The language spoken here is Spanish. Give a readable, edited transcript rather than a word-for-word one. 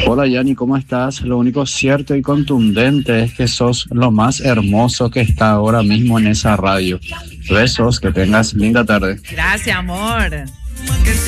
Hola Yanni, ¿cómo estás? Lo único cierto y contundente es que sos lo más hermoso que está ahora mismo en esa radio. Besos, que tengas linda tarde. Gracias, amor.